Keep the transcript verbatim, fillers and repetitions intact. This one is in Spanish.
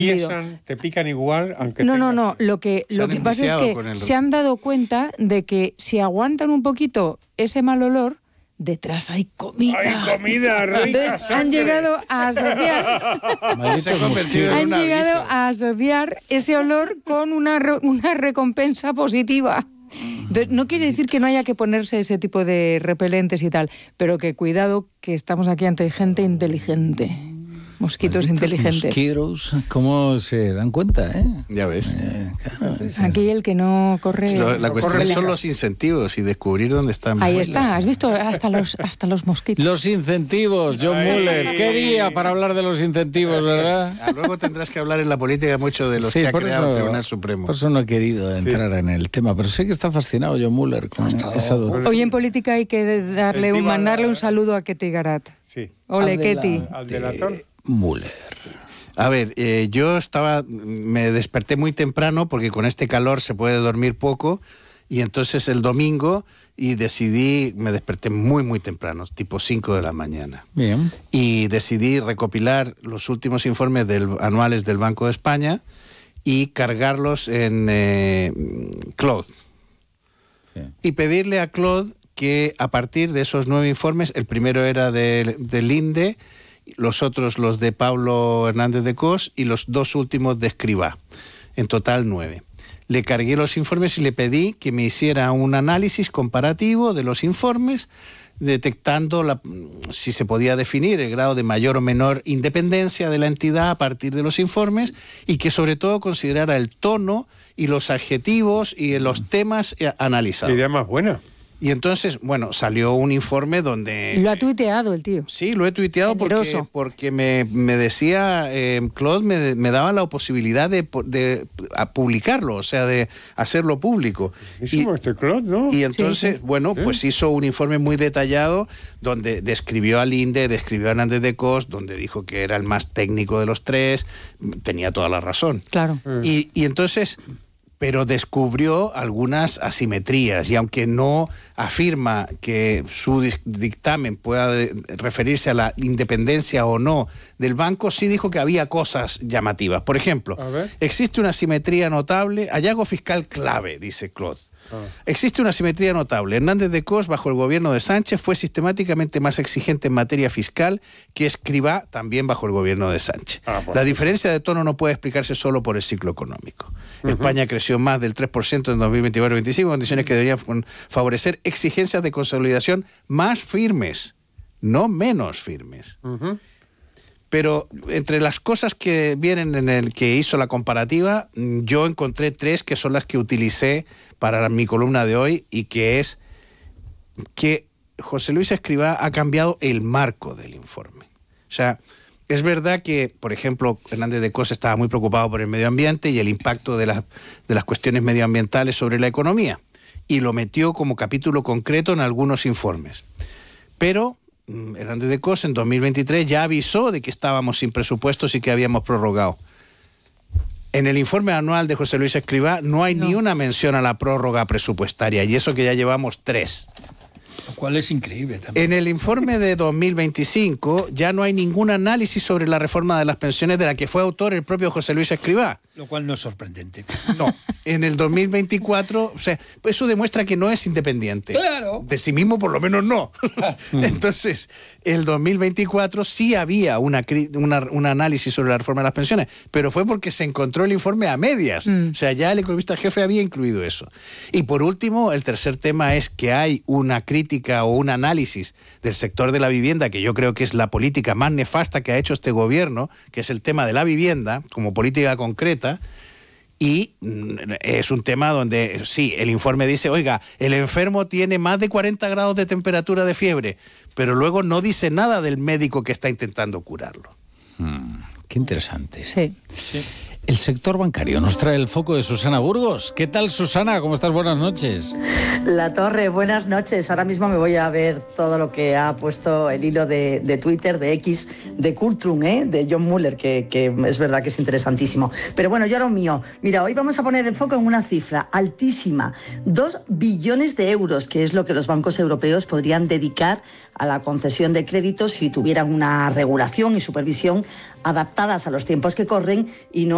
Piensan, te pican igual, aunque No, tengas... no, no. Lo que, lo que pasa es que el... se han dado cuenta de que si aguantan un poquito ese mal olor, detrás hay comida. ¡Hay comida rica! Entonces, han llegado a asociar... Se ha convertido en han un llegado aviso. a asociar ese olor con una, re, una recompensa positiva. Entonces, no quiere decir que no haya que ponerse ese tipo de repelentes y tal, pero que cuidado, que estamos aquí ante gente inteligente. Mosquitos Malditos inteligentes. Mosquitos, ¿cómo se dan cuenta, eh? Ya ves. Eh, claro, Aquí el que no corre... Lo, la cuestión corre son la... los incentivos y descubrir dónde están. Ahí está, has visto hasta los, hasta los mosquitos. Los incentivos, John Ay. Muller. ¿Qué día para hablar de los incentivos, verdad? Ah, luego tendrás que hablar en la política mucho de los Sí, que ha por creado el eso- Tribunal Supremo. Por eso no he querido entrar en el tema, pero sé que está fascinado John Muller con esa doctrina. Hoy en política hay que darle un, Encima mandarle la- un saludo a Ketty Garat. Sí, Ole, Adela. Ketty. al delator. Muller. A ver, eh, yo estaba, me desperté muy temprano porque con este calor se puede dormir poco y entonces el domingo y decidí, me desperté muy muy temprano, tipo cinco de la mañana. Bien. Y decidí recopilar los últimos informes del, anuales del Banco de España y cargarlos en eh, Claude. Sí. Y pedirle a Claude que a partir de esos nueve informes, el primero era del de Linde, los otros los de Pablo Hernández de Cos y los dos últimos de Escrivá, en total nueve. Le cargué los informes y le pedí que me hiciera un análisis comparativo de los informes, detectando la, si se podía definir el grado de mayor o menor independencia de la entidad a partir de los informes y que sobre todo considerara el tono y los adjetivos y los temas eh, analizados. Idea más buena. Y entonces, bueno, salió un informe donde... Lo ha tuiteado el tío. Sí, lo he tuiteado porque, Generoso. porque me, me decía, eh, Claude me, me daba la posibilidad de, de a publicarlo, o sea, de hacerlo público. Hicimos este Claude, ¿no? Y entonces, Sí, sí. bueno, Sí. pues hizo un informe muy detallado donde describió a Linde, describió a Hernández de Cos, donde dijo que era el más técnico de los tres, tenía toda la razón. Claro. Y, y entonces, pero descubrió algunas asimetrías y aunque no afirma que su dictamen pueda de, referirse a la independencia o no del banco, sí dijo que había cosas llamativas. Por ejemplo, A ver. existe una asimetría notable, hallazgo fiscal clave, dice Claude. Ah. Existe una asimetría notable. Hernández de Cos, bajo el gobierno de Sánchez, fue sistemáticamente más exigente en materia fiscal que Escrivá, también bajo el gobierno de Sánchez. Ah, bueno. La diferencia de tono no puede explicarse solo por el ciclo económico. Uh-huh. España creció más del tres por ciento en dos mil veinticuatro veinticinco, condiciones que deberían favorecer exigencias de consolidación más firmes, no menos firmes. Uh-huh. Pero entre las cosas que vienen en el que hizo la comparativa, yo encontré tres que son las que utilicé para mi columna de hoy y que es que José Luis Escrivá ha cambiado el marco del informe. O sea, es verdad que, por ejemplo, Hernández de Cos estaba muy preocupado por el medio ambiente y el impacto de, la, de las cuestiones medioambientales sobre la economía y lo metió como capítulo concreto en algunos informes. Pero Hernández de Cos en dos mil veintitrés ya avisó de que estábamos sin presupuestos y que habíamos prorrogado. En el informe anual de José Luis Escrivá no hay no. ni una mención a la prórroga presupuestaria, y eso que ya llevamos tres. Lo cual es increíble también. En el informe de dos mil veinticinco ya no hay ningún análisis sobre la reforma de las pensiones de la que fue autor el propio José Luis Escrivá. Lo cual no es sorprendente. No, en el dos mil veinticuatro, o sea, eso demuestra que no es independiente. Claro. De sí mismo por lo menos no. Entonces, el dos mil veinticuatro sí había una, una, un análisis sobre la reforma de las pensiones, pero fue porque se encontró el informe a medias. Mm. O sea, ya el economista jefe había incluido eso. Y por último, el tercer tema es que hay una crítica o un análisis del sector de la vivienda, que yo creo que es la política más nefasta que ha hecho este gobierno, que es el tema de la vivienda como política concreta. Y es un tema donde, sí, el informe dice, oiga, el enfermo tiene más de cuarenta grados de temperatura de fiebre, pero luego no dice nada del médico que está intentando curarlo. Mm, qué interesante. Sí. sí. El sector bancario nos trae el foco de Susana Burgos. ¿Qué tal, Susana? ¿Cómo estás? Buenas noches. La Torre, buenas noches. Ahora mismo me voy a ver todo lo que ha puesto el hilo de, de Twitter, de X, de Kultrum, ¿eh? de John Muller, que, que es verdad que es interesantísimo. Pero bueno, yo a lo mío. Mira, hoy vamos a poner el foco en una cifra altísima. Dos billones de euros, que es lo que los bancos europeos podrían dedicar a la concesión de créditos si tuvieran una regulación y supervisión adaptadas a los tiempos que corren y no